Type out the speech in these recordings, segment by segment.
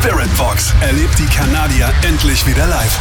Spiritbox erlebt die Kanadier endlich wieder live.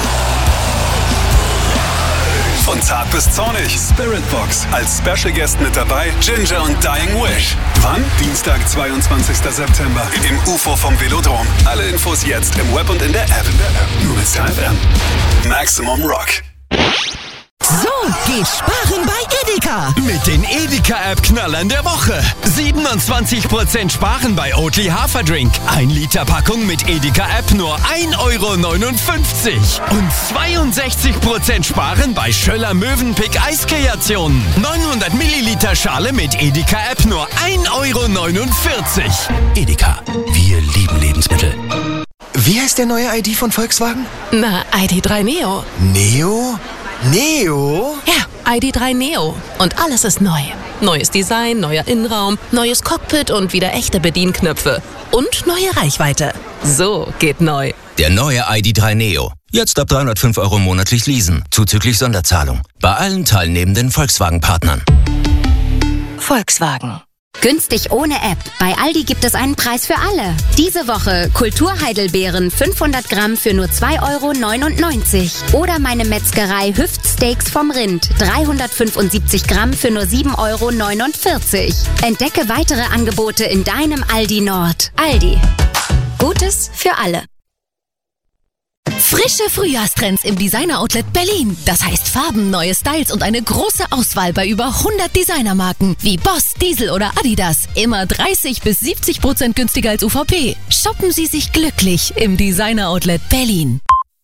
Von zart bis zornig. Spiritbox. Als Special Guest mit dabei Ginger und Dying Wish. Wann? Dienstag, 22. September. Im UFO vom Velodrom. Alle Infos jetzt im Web und in der App. Nur mit Star FM. Maximum Rock. So geht sparen bei Edeka. Mit den Edeka-App-Knallern der Woche. 27% sparen bei Oatly Haferdrink. 1 Liter Packung mit Edeka-App nur 1,59 €. Und 62% sparen bei Schöller Mövenpick Eiskreationen. 900 Milliliter Schale mit Edeka-App nur 1,49 €. Edeka, wir lieben Lebensmittel. Wie heißt der neue ID von Volkswagen? Na, ID.3 Neo. Neo? Neo? Ja, ID.3 Neo. Und alles ist neu. Neues Design, neuer Innenraum, neues Cockpit und wieder echte Bedienknöpfe. Und neue Reichweite. So geht neu. Der neue ID.3 Neo. Jetzt ab 305 € monatlich leasen, zuzüglich Sonderzahlung. Bei allen teilnehmenden Volkswagen-Partnern. Volkswagen. Günstig ohne App. Bei Aldi gibt es einen Preis für alle. Diese Woche Kulturheidelbeeren 500 Gramm für nur 2,99 €. Oder meine Metzgerei Hüftsteaks vom Rind 375 Gramm für nur 7,49 €. Entdecke weitere Angebote in deinem Aldi Nord. Aldi. Gutes für alle. Frische Frühjahrstrends im Designer-Outlet Berlin. Das heißt Farben, neue Styles und eine große Auswahl bei über 100 Designermarken wie Boss, Diesel oder Adidas. Immer 30 bis 70% günstiger als UVP. Shoppen Sie sich glücklich im Designer-Outlet Berlin.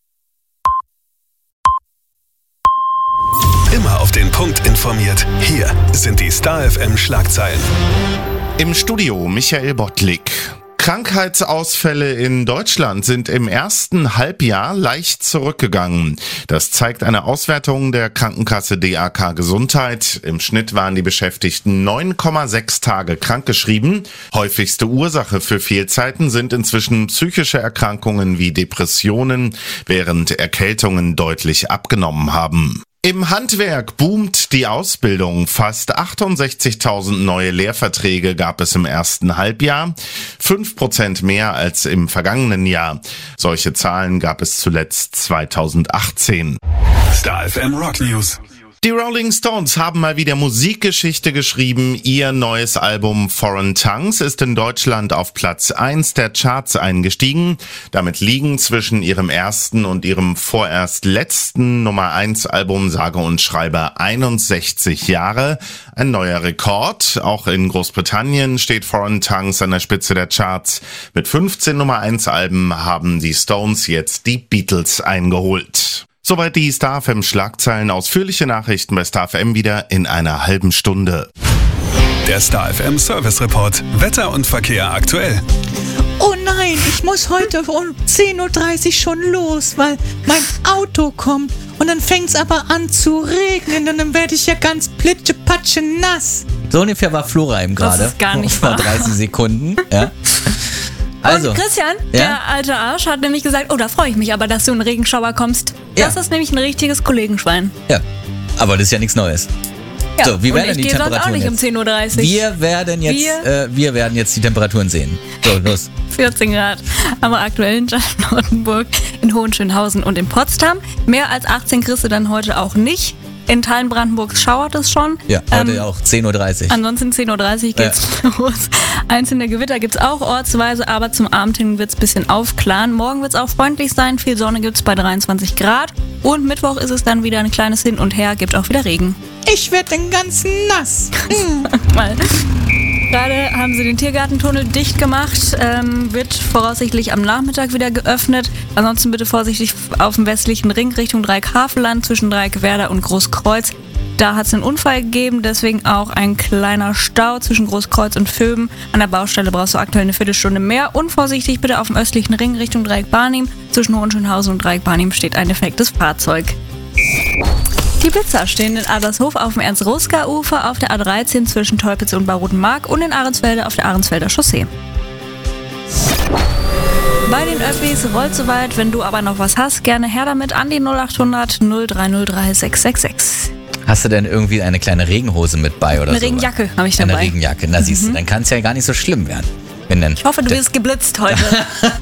Immer auf den Punkt informiert. Hier sind die Star FM Schlagzeilen. Im Studio Michael Bottlik. Krankheitsausfälle in Deutschland sind im ersten Halbjahr leicht zurückgegangen. Das zeigt eine Auswertung der Krankenkasse DAK Gesundheit. Im Schnitt waren die Beschäftigten 9,6 Tage krankgeschrieben. Häufigste Ursache für Fehlzeiten sind inzwischen psychische Erkrankungen wie Depressionen, während Erkältungen deutlich abgenommen haben. Im Handwerk boomt die Ausbildung. Fast 68.000 neue Lehrverträge gab es im ersten Halbjahr, 5% mehr als im vergangenen Jahr. Solche Zahlen gab es zuletzt 2018. Star FM Rock News. Die Rolling Stones haben mal wieder Musikgeschichte geschrieben. Ihr neues Album Foreign Tongues ist in Deutschland auf Platz 1 der Charts eingestiegen. Damit liegen zwischen ihrem ersten und ihrem vorerst letzten Nummer 1 Album sage und schreibe 61 Jahre. Ein neuer Rekord. Auch in Großbritannien steht Foreign Tongues an der Spitze der Charts. Mit 15 Nummer 1 Alben haben die Stones jetzt die Beatles eingeholt. Soweit die Star FM Schlagzeilen. Ausführliche Nachrichten bei Star FM wieder in einer halben Stunde. Der Star FM Service Report. Wetter und Verkehr aktuell. Oh nein, ich muss heute um 10:30 Uhr schon los, weil mein Auto kommt. Und dann fängt es aber an zu regnen und dann werde ich ja ganz plitsche-patsche nass. So ungefähr war Flora eben gerade. Das ist gar nicht vor wahr. 30 Sekunden. Ja. Also, und Christian, der alte Arsch, hat nämlich gesagt, oh, da freue ich mich aber, dass du in den Regenschauer kommst. Ja. Das ist nämlich ein richtiges Kollegenschwein. Ja, aber das ist ja nichts Neues. Ja. So, wie und werden ich die gehe sonst auch Temperaturen nicht um jetzt? 10:30 Uhr. Wir werden jetzt die Temperaturen sehen. So, los. 14 Grad haben wir aktuell in Charlottenburg, in Hohenschönhausen und in Potsdam. Mehr als 18 kriegst du dann heute auch nicht. In Teilen Brandenburgs schauert es schon. Ja, heute auch 10:30 Uhr. Ansonsten 10:30 Uhr geht's los. Einzelne Gewitter gibt's auch ortsweise, aber zum Abend hin wird's ein bisschen aufklaren. Morgen wird's auch freundlich sein, viel Sonne gibt's bei 23 Grad. Und Mittwoch ist es dann wieder ein kleines Hin und Her, gibt auch wieder Regen. Ich werde den ganzen nass. Mal. Gerade haben sie den Tiergartentunnel dicht gemacht, wird voraussichtlich am Nachmittag wieder geöffnet. Ansonsten bitte vorsichtig auf dem westlichen Ring Richtung Dreieck-Havelland zwischen Dreieck-Werder und Großkreuz. Da hat es einen Unfall gegeben, deswegen auch ein kleiner Stau zwischen Großkreuz und Vöben. An der Baustelle brauchst du aktuell eine Viertelstunde mehr. Unvorsichtig bitte auf dem östlichen Ring Richtung Dreieck-Barnim. Zwischen Hohenschönhausen und Dreieck-Barnim steht ein defektes Fahrzeug. Die Blitzer stehen in Adlershof auf dem Ernst-Ruska-Ufer, auf der A13 zwischen Teupitz und Barodenmark und in Ahrensfelde auf der Ahrensfelder Chaussee. Bei den Öffis rollt soweit, wenn du aber noch was hast, gerne her damit an die 0800 0303 666. Hast du denn irgendwie eine kleine Regenhose mit bei oder so? Eine Regenjacke habe ich dabei. Eine Regenjacke, na siehst du, dann kann es ja gar nicht so schlimm werden. Ich hoffe, du wirst geblitzt heute.